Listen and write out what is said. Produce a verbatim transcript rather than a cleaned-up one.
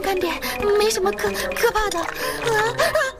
干点，没什么可可怕的。啊啊！